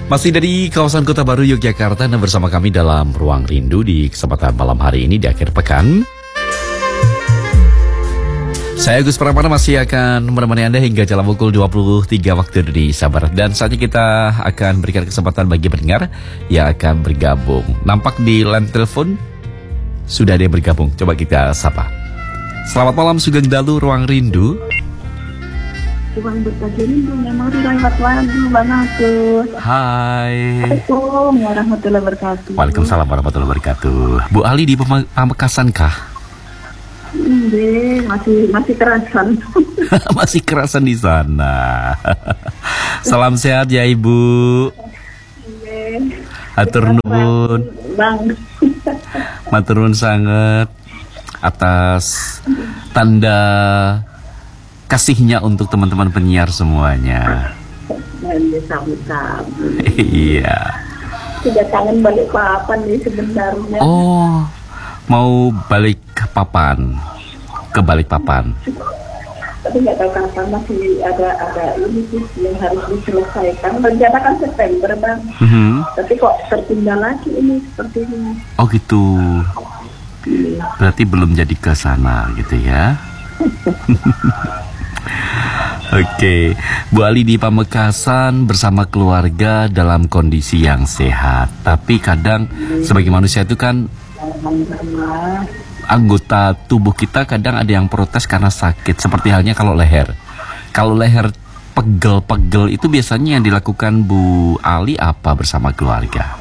Masih dari kawasan Kota Baru Yogyakarta, Anda bersama kami dalam Ruang Rindu di kesempatan malam hari ini di akhir pekan. Saya Agus Pramana masih akan menemani Anda hingga jam pukul 23 waktu Indonesia Barat. Dan saatnya kita akan berikan kesempatan bagi pendengar yang akan bergabung. Nampak di line telepon sudah ada yang bergabung. Coba kita sapa. Selamat malam Sugeng Dalu Ruang Rindu. Ruang berbagi rindu, memori lewat lagu, Bang Agus. Hai. Assalamualaikum warahmatullahi wabarakatuh. Waalaikumsalam warahmatullahi wabarakatuh. Bu Ali di Pamekasan kah? Masih kerasan. Masih kerasan di sana. Salam sehat ya Ibu. Hatur nuhun. Bang. Matur nuhun sangat atas tanda kasihnya untuk teman-teman penyiar semuanya. Iya. Sudah kangen balik papan nih sebenarnya. Oh, mau balik papan, ke balik papan. Tapi nggak tahu kapan, masih ada ini sih yang harus diselesaikan. Rencana kan September Bang. Tapi kok tertunda lagi ini sepertinya. Oh gitu. Berarti belum jadi ke sana gitu ya. Oke, Bu Ali di Pamekasan bersama keluarga dalam kondisi yang sehat. Tapi kadang sebagai manusia itu kan anggota tubuh kita kadang ada yang protes karena sakit. Seperti halnya kalau leher. Kalau leher pegel-pegel itu biasanya yang dilakukan Bu Ali apa bersama keluarga?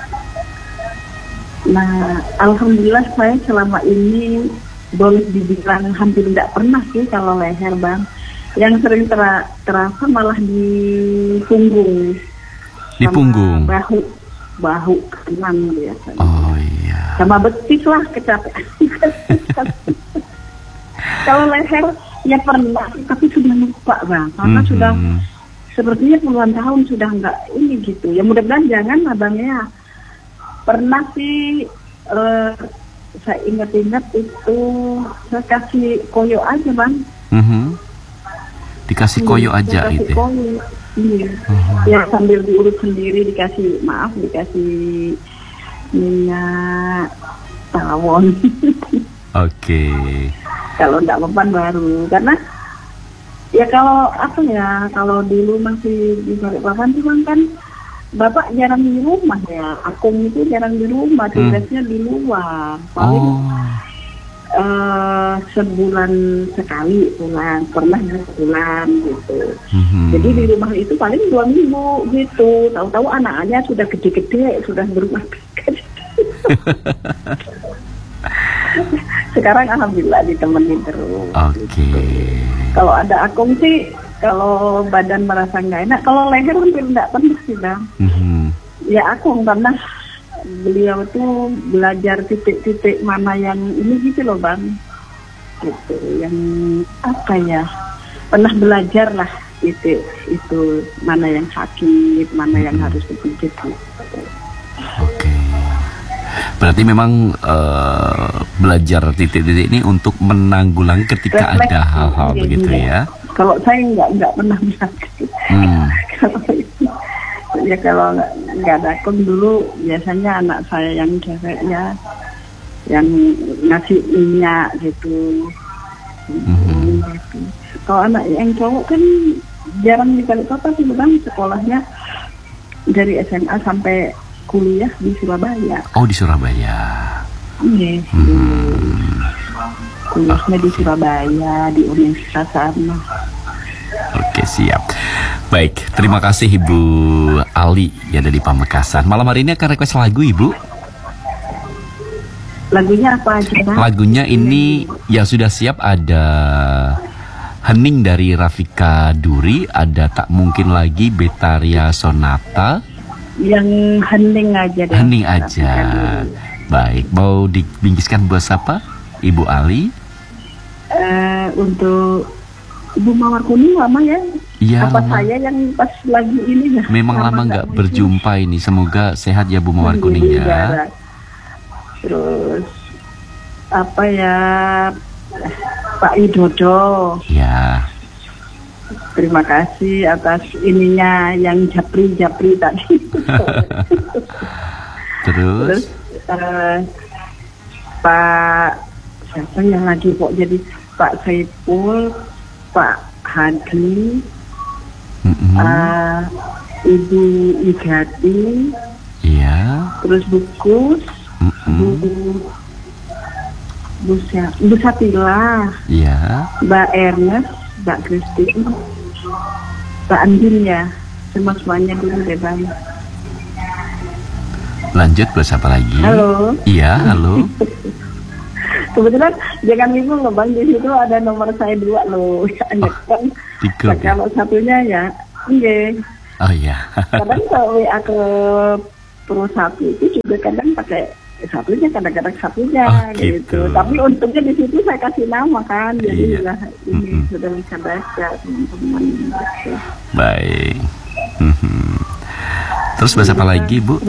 Nah, alhamdulillah saya selama ini boleh dibilang hampir tidak pernah sih kalau leher Bang. Yang sering terasa malah di punggung. Di punggung? Bahu kanan biasanya. Oh iya. Sama betis lah kecapean. Kalau leher ya pernah, tapi sudah lupa Bang. Karena sudah sepertinya puluhan tahun sudah enggak ini gitu. Ya mudah-mudahan jangan Abang ya. Pernah sih saya ingat-ingat itu saya kasih koyo aja Bang. Dikasih koyo aja itu. Iya. Ya sambil diurut sendiri dikasih minyak tawon. Oke. Kalau enggak beban baru karena ya kalau dulu masih di Balikpapan tuh kan Bapak jarang di rumah ya. Akung itu jarang di rumah, tugasnya di luar. Paling sebulan sekali pulang, pernah sebulan gitu. Jadi di rumah itu paling 2 minggu gitu. Tahu-tahu anak-anaknya sudah gede-gede, sudah berumah tangga. Sekarang alhamdulillah ditemenin terus. Oke. Kalau ada akung sih, kalau badan merasa nggak enak, kalau leher hampir nggak pernah sih Bang. Ya akung pernah. Beliau tuh belajar titik-titik mana yang ini gitu loh Bang, gitu, yang apa ya, pernah belajar lah titik itu mana yang sakit, mana yang harus dipijit gitu. Oke. Berarti memang belajar titik-titik ini untuk menanggulangi ketika refleks, ada hal-hal begitu ya. Kalau saya nggak pernah belajar. Ya kalau nggak ada akun dulu biasanya anak saya yang cewek ya yang ngasih minyak gitu. Kalau anak yang cowok kan jarang di Balikpapan sih Bang, sekolahnya dari SMA sampai kuliah di Surabaya. Oh di Surabaya. Iya. Kuliahnya di Surabaya di Universitas sana. Oke siap. Baik, terima kasih Ibu Ali yang ada di Pamekasan. Malam hari ini akan request lagu Ibu. Lagunya apa aja Bang? Lagunya ini yang sudah siap ada Hening dari Rafika Duri, ada Tak Mungkin Lagi Betaria Sonata. Yang hening aja deh. Hening aja. Baik, mau dibingkiskan buat siapa? Ibu Ali? Untuk Ibu Mawar Kuning lama ya? Iya. Apa lama. Saya yang pas lagi ini ya? Memang lama nggak berjumpa ini. Semoga sehat ya Bu Mawar Kuning ya. Terus apa ya, Pak Widodo. Ya. terima kasih atas ininya yang japri tadi. Terus Pak siapa yang lagi kok jadi Pak Saiful, Pak Hadi, Ibu Igati, iya, terus Bukus, Bu Satila, iya, Mbak Ernest, Mbak Christine, Mbak Andin ya, semuanya dulu deh Bang. Lanjut buat siapa lagi? Halo. Iya, halo. Kebetulan jangan bingung loh Bang, di situ ada nomor saya 2 loh. Kan kalau satunya ya, enggak. Oh iya. Kadang kalau WA ke Pro 1 itu juga kadang pakai satunya, kadang-kadang satunya gitu. Tapi untungnya di situ saya kasih nama kan, jadi lah ini sudah bisa baca teman-teman. Baik. Terus bahasa apa lagi Bu?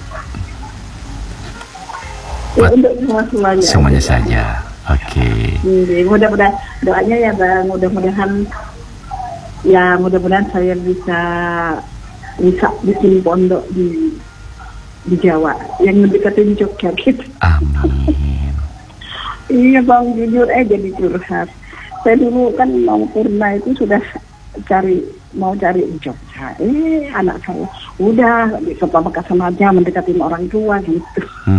Ya, untuk semuanya saja. Oke. Mudah-mudahan doanya ya Bang, mudah-mudahan saya bisa bikin pondok di Jawa yang mendekatin Jogja gitu. Amin. Iya Bang, jujur jadi curhat. Saya dulu kan mau purna itu sudah mau cari Jogja. Anak saya udah ke Pamekasan aja mendekatin orang tua gitu.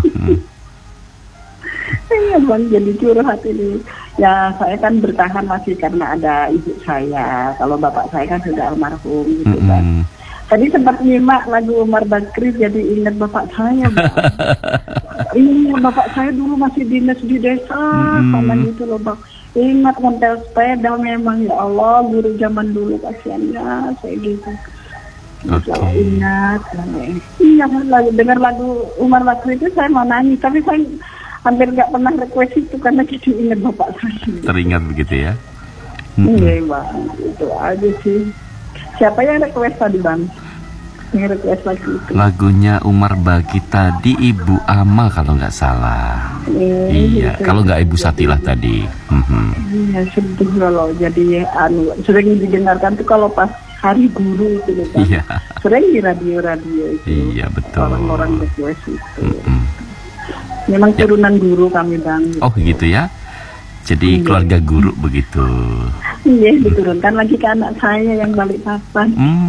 Iya Bang, jadi curhat ini. Ya saya kan bertahan masih karena ada ibu saya. Kalau bapak saya kan sudah almarhum gitu kan. Tadi sempat nyimak lagu Umar Bakri, jadi ingat bapak saya Bang. Iya, bapak saya dulu masih dinas di desa sama gitu loh Bang. Ingat ngontel sepeda memang, ya Allah, guru zaman dulu kasihannya saya gitu. Kalau ingat, iya dengar lagu Umar Bakri itu saya mau nangis, tapi saya hampir nggak pernah request itu karena jadi ingat bapak saya. Teringat begitu ya? Iya Bang, itu aja sih. Siapa yang request tadi Bang? Yang request lagu itu? Lagunya Umar Bagi tadi Ibu Ama kalau nggak salah. Iya, kalau nggak Ibu Satilah tadi. Iya, sedih kalau jadi sering didengarkan tuh kalau pas hari guru itu Bang. Iya. Sering di radio-radio itu. Iya, betul. Orang-orang request itu. Memang turunan guru kami Bang. Oh gitu ya? Jadi keluarga guru begitu. Iya, diturunkan lagi ke anak saya yang Balikpapan.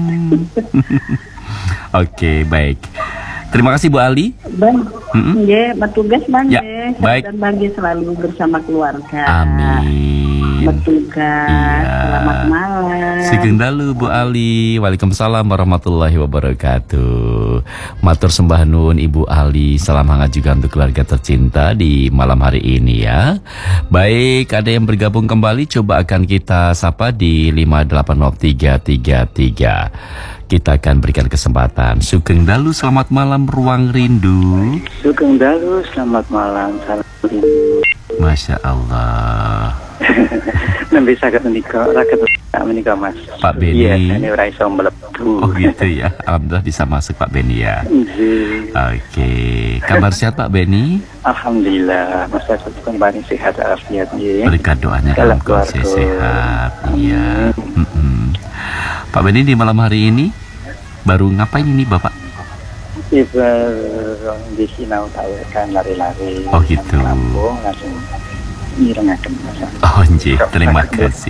Oke, baik. Terima kasih Bu Ali. Bang, bertugas Bang ya. Baik. Dan bagi selalu bersama keluarga. Amin. Bertugas. Iya. Selamat malam. Sugeng dalu Bu Ali. Waalaikumsalam warahmatullahi wabarakatuh. Matur sembah nuwun Ibu Ali. Salam hangat juga untuk keluarga tercinta di malam hari ini ya. Baik, ada yang bergabung kembali, coba akan kita sapa di 5883333. Kita akan berikan kesempatan. Sugeng dalu, selamat malam Ruang Rindu. Sugeng dalu, selamat malam, salam rindu. Masya Allah. Nanti sakit menikah Mas. Pak Beni. Iya, ini raiso melebu. Oh gitu ya. Alhamdulillah bisa masuk Pak Beni ya. Oke. Kabar sehat Pak Beni? Alhamdulillah. Mas saya kembali sehat afiat ya. Berkat doanya dalam kondisi sehat. Iya. Pak Beni di malam hari ini baru ngapain ini Bapak? Di Sinau saya kan lari-lari. Oh gitu. Lampung langsung mirengaken Mas. Oh nggih, terima kasih.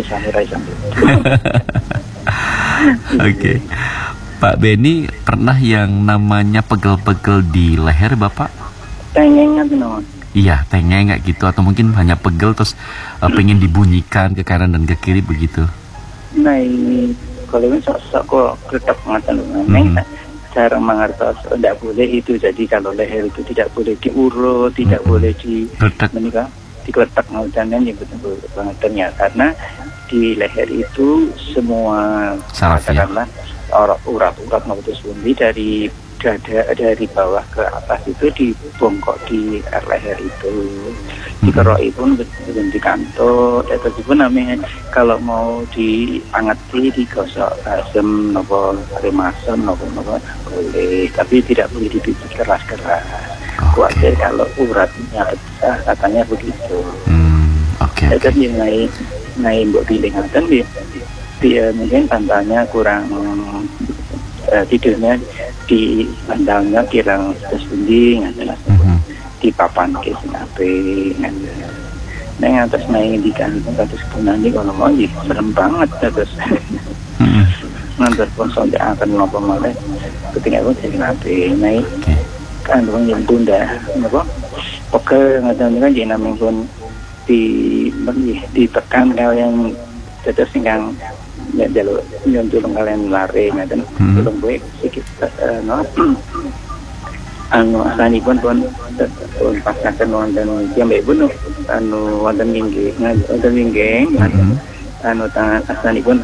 Oke. Pak Beni pernah yang namanya pegel-pegel di leher Bapak? Tengeng no. Iya, tengeng nggak gitu atau mungkin hanya pegel terus pengen dibunyikan ke kanan dan ke kiri begitu? Nah ini kalau ini sok kok tetap ngatain cara mengertos tidak boleh itu. Jadi kalau leher itu tidak boleh diurut, tidak boleh dikeletak ngatain yang betul banget ya, karena di leher itu semua katakanlah urat-urat maupun sumbi dari dada dari bawah ke atas itu dibongkok di leher itu. Dikeroi pun di kantor, itu pun namanya kalau mau diangati digosok asam nopo remasem nopo boleh, tapi tidak boleh dibikin keras-keras. Kuatir kalau uratnya pecah katanya begitu. Jadi naik mbok pilih ngaten di mungkin bantalnya kurang tidurnya di bantalnya kirang sesundi adalah di papan ke sinape neng atas naik di kantung atas punani kalau mau ya serem banget terus nanti pun sonde akan ngopo malah ketika aku jadi nape naik kandung yang bunda apa pokok ngatain kan jadi namanya pun ditekan kalau yang terus yang ya jalur yang tulung kalian lari ngatain tulung gue sedikit anu asani pun pasakan wonten yang bebunuh anu wonten minggu anu tangan asani pun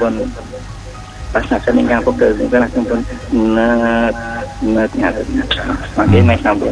pasakan ingkang pegel langsung pun net makin naik sampun